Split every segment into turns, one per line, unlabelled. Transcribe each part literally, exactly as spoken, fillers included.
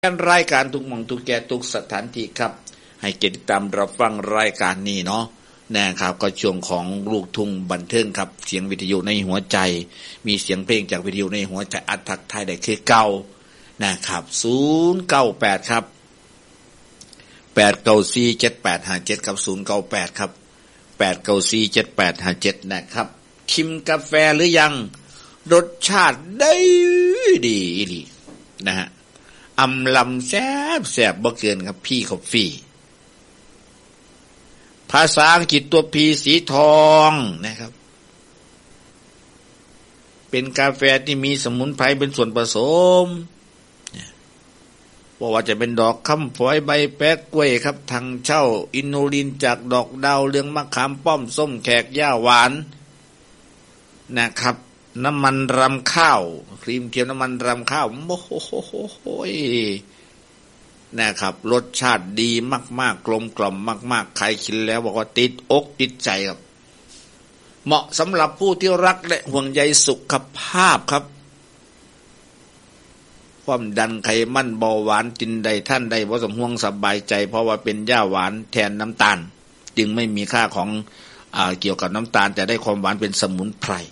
รายการทุกหม่องทุกแก่ทุกสถานที่ครับให้เกียรติตามรับฟังรายการนี้เนาะนะครับก็ช่วงของลูกทุ่งบันเทิงครับเสียงวิทยุในหัวใจมีเสียงเพลงจากวิทยุในหัวใจอัดทักทายได้คือเก่านะครับศูนย์เก้าแปดครับแปดเก้าสี่เจ็ดแปดห้าเจ็ดครับศูนย์เก้าแปดครับแปดเก้าสี่เจ็ดแปดห้าเจ็ดนะครับชิมกาแฟหรือยังรสชาติได้ดีดีนะฮะอำลำแซ่บแซ่บบ่เกินครับพี่คอฟฟี่ภาษาอังกฤษตัวพีสีทองนะครับเป็นกาแฟที่มีสมุนไพรเป็นส่วนผสมเพราะว่าจะเป็นดอกคำฝอยใบแป๊กกล้วยครับทางเช่าอินูลินจากดอกดาวเรืองมะขามป้อมส้มแขกย่าหวานนะครับน้ำมันรำข้าวครีมเทียมน้ำมันรำข้าวโอ้โหนะครับรสชาติดีมากๆกลมกล่อมมากๆใครกินแล้วบอกว่าติดอกติดใจครับเหมาะสำหรับผู้ที่รักและห่วงใยสุขภาพครับความดันไขมันเบาหวานกินใดท่านใดบ่สมห่วงสบายใจเพราะว่าเป็นหญ้าหวานแทนน้ำตาลจึงไม่มีค่าของอ่าเกี่ยวกับน้ำตาลแต่ได้ความหวานเป็นสมุนไพร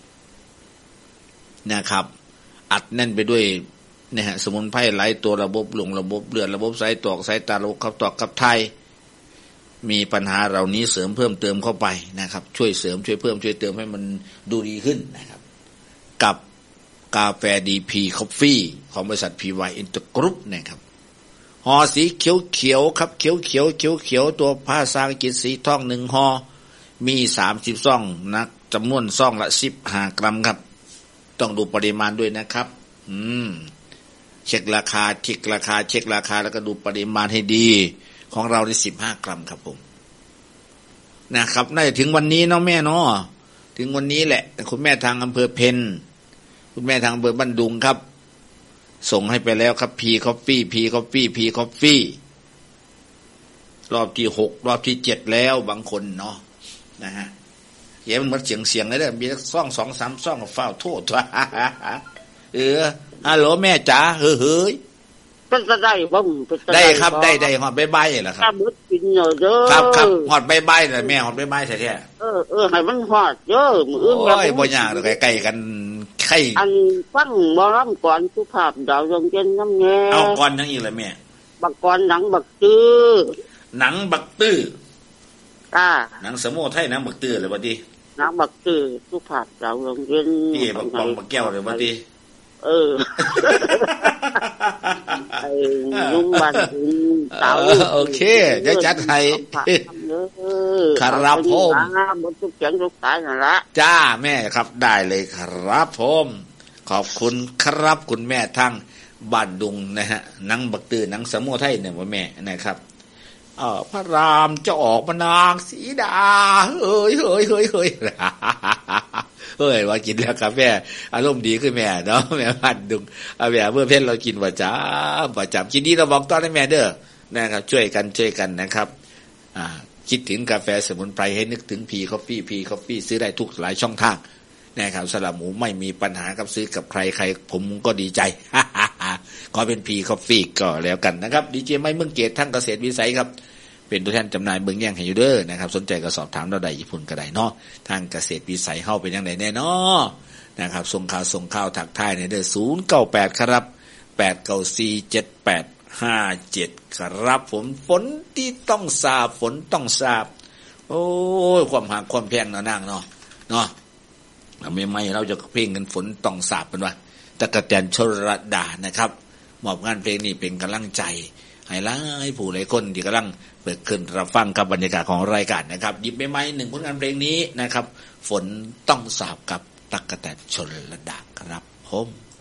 นะครับอัดแน่นไปด้วยนะฮะสมุนไพรหลายตัวระบบหลงระบบเลือดระบบสายตอกสายตาระบบขับตอกขับถ่ายมีปัญหาเหล่านี้เสริมเพิ่มเติมเข้าไปนะครับช่วยเสริมช่วยเพิ่มช่วยเติมให้มันดูดีขึ้นนะครับกับกาแฟดีพีคอฟฟี่ของบริษัทพีวายอินเตอร์กรุ๊ปนะครับห่อสีเขียวเขียวครับเขียวเขียวเขียวเขียวตัวผ้าซางกิจสีทองหนึ่งห่อมีสามสิบซองนักจำนวนซองละสิบห้ากรัมครับต้องดูปริมาณด้วยนะครับอืมเช็คราคาเช็คราคาเช็คราคาแล้วก็ดูปริมาณให้ดีของเราได้สิบห้ากรัมครับผมนะครับน่าจะถึงวันนี้เนาะแม่เนาะถึงวันนี้แหละคุณแม่ทางอำเภอเพนคุณแม่ทางอำเภอบ้านดุงครับส่งให้ไปแล้วครับพีคอฟฟี่พีคอฟฟี่พีคอฟฟี่รอบที่หกรอบที่เจ็ดแล้วบางคนเนาะนะฮะเดี๋ยวมันเหมือนเสียงเสียงเลยเด้อมีซ่องสองสามซ่องกับฝ้าโทษว่ะเออฮัลโหลแม่จ๋าเฮ้ยเฮ้ย
เป็นจะได้บ่
ได้ครับได้ได้หอดใบใบเหรอครับ
มุดกินเยอะเด้อ
ครับครับหอดใบใบเลยแม่หอดใบใบแท้
ๆเออเออให้มันหอดเยอะมืออื่น
โอ้ยบ่ยากเลยใกล้ๆกันไข่
อันฟังบ่รำก่อนสุภาพดาวดวงเย็นน้ำแง่
เอาก่อนยังอีกเลยแม่
บักก่อนหนังบักตื้อ
หนังบักตื้อ
อ่า
หนังสมุไทยหนังบักตื้อเลยบัดนี้
หนังบักตื้อสุภาพดาวดวงเย็น
นี่บักปองบักแก้วเลยบัดนี้
เออไอ้ลุงบันสาว
โอเคจะจัดให้ครับผม
บนทุกเสียงทุกสายนั่นละ
จ้าแม่ครับได้เลยครับผมขอบคุณครับคุณแม่ทั้งบ้านดุงนะฮะหนังบักตื้อหนังสมุไทยเนี่ยว่าแม่นะครับเออพระรามจะออกมานางสีดาเฮ้ยเฮ้ยเฮ้ยเฮ้ยเฮ้ยว่ากินแล้วครับแม่อารมณ์ดีขึ้นแม่เนาะแม่บ้านดุงเอาแม่เมื่อเพชรเรากินประจำประจำกินดีเราบอกต้อนให้แม่เด้อนะครับช่วยกันช่วยกันนะครับอ่าคิดถึงกาแฟสมุนไพรให้นึกถึงพีคอฟฟี่พีคอฟฟี่ซื้อได้ทุกหลายช่องทางนะครับสลับหมูไม่มีปัญหากับซื้อกับใครใครผมก็ดีใจขอเป็นพีคอฟฟี่ก็แล้วกันนะครับดีเจไม่เมืองเกตทั้งเกษตรวิสัยครับเป็นตัวแทนจำหน่ายเมืองแย่งให้อยู่เด้อนะครับสนใจก็สอบถามเราได้ญี่ปุ่นก็ได้เนาะทางเกษตรวิสัยเฮาเป็นยังไงแน่เนาะนะครับส่งข่าวส่งข่าวถักท้ายในเด้อศูนย์เก้าแปดครับแปดเก้าสี่เจ็ดแปดห้าเจ็ดครับผมฝนที่ต้องสาบฝนต้องสาบโอ้ยความห่างความแพงเนาะนางเนาะเนาะไม่ไม่เราจะเพลงกันฝนต้องสาบเป็นว่าตะกะแตนชลดานะครับมอบงานเพลงนี้เป็นกำลังใจให้หลายผู้หลายคนที่กำลังเปิดขึ้นรับฟังกับบรรยากาศของรายการนะครับหยิบไม่ไม่หนึ่งผลงานเพลงนี้นะครับฝนต้องสาบกับตะกะแตนชลดาครับผม